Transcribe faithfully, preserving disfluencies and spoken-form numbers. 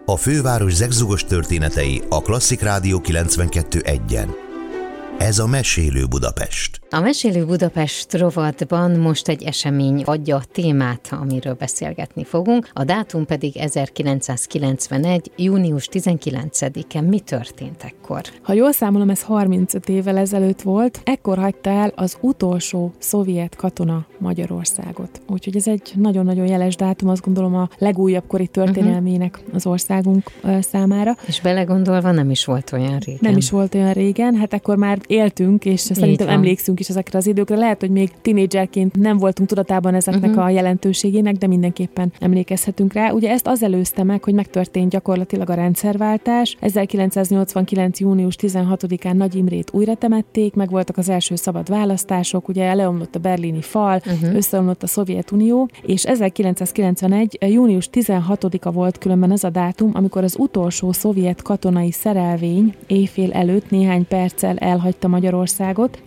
A főváros zegzugos történetei a Klasszik Rádió kilencvenkettő egyen. Ez a Mesélő Budapest. A Mesélő Budapest rovatban most egy esemény adja a témát, amiről beszélgetni fogunk. A dátum pedig ezerkilencszázkilencvenegy. június tizenkilencedike. Mi történt ekkor? Ha jól számolom, ez harmincöt évvel ezelőtt volt. Ekkor hagyta el az utolsó szovjet katona Magyarországot. Úgyhogy ez egy nagyon-nagyon jeles dátum, azt gondolom a legújabb kori történelmének az országunk számára. És belegondolva nem is volt olyan régen. Nem is volt olyan régen, hát ekkor már éltünk, és szerintem emlékszünk is ezekre az időkre. Lehet, hogy még tinédzserként nem voltunk tudatában ezeknek uh-huh. a jelentőségének, de mindenképpen emlékezhetünk rá. Ugye ezt az előzte meg, hogy megtörtént gyakorlatilag a rendszerváltás. ezerkilencszáznyolcvankilenc. június tizenhatodikán Nagy Imrét újra temették, meg voltak az első szabad választások, ugye leomlott a berlini fal, uh-huh. összeomlott a Szovjetunió, és ezerkilencszázkilencvenegy. június tizenhatodika volt különben ez a dátum, amikor az utolsó szovjet katonai szerelvény éjfél előtt néhány perccel elhagyta Magyarországot,